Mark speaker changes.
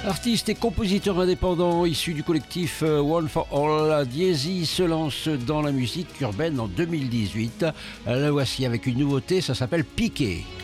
Speaker 1: Artiste et compositeur indépendant issu du collectif One for All, Diésy se lance dans la musique urbaine en 2018. La voici avec une nouveauté, ça s'appelle Piqué.